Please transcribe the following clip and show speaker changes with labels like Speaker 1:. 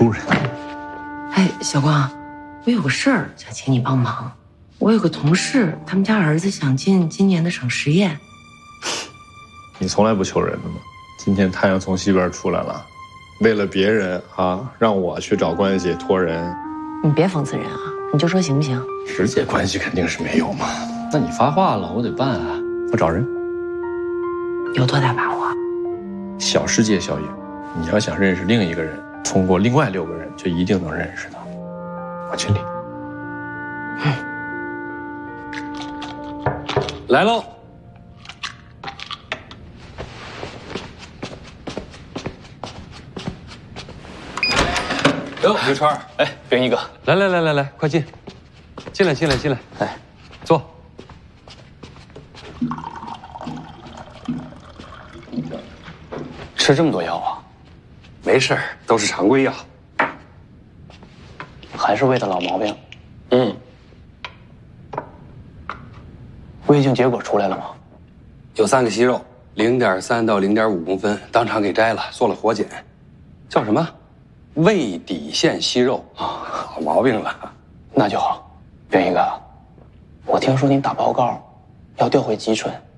Speaker 1: 丢人。
Speaker 2: 哎，小光，我有个事儿想请你帮忙。我有个同事，他们家儿子想进今年的省实验。
Speaker 1: 你从来不求人的吗？今天太阳从西边出来了，为了别人啊，让我去找关系托人。
Speaker 2: 你别讽刺人啊，你就说行不行？
Speaker 1: 直接关系肯定是没有嘛。那你发话了，我得办啊。我找人。
Speaker 2: 有多大把握？
Speaker 1: 小世界效应，你要想认识另一个人，通过另外6个人就一定能认识他。我尽力。
Speaker 3: 来喽。哟，刘川，哎，冰一哥，来，快进，进来，哎，坐。吃这么多药啊？
Speaker 4: 没事儿，都是常规药。
Speaker 3: 还是胃的老毛病。胃镜结果出来了吗？
Speaker 4: 有3个息肉，0.3到0.5公分，当场给摘了，做了活检，叫什么？胃底腺息肉啊，好毛病了。
Speaker 3: 那就好。冰一哥，我听说您打报告要调回吉春。